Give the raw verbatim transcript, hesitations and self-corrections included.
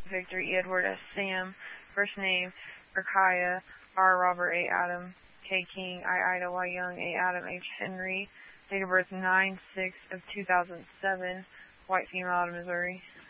Victor E. Edward S. Sam. First name, Rakaya, R. Robert A. Adam, K. King, I. Ida, Y. Young, A. Adam, H. Henry. Date of birth nine six of two thousand seven. White female out of Missouri.